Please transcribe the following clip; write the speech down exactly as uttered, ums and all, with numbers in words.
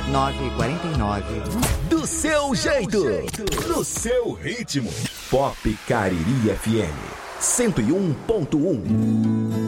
nove quatro nove. Do seu jeito, do seu ritmo. Pop Cariri F M cento e um ponto um.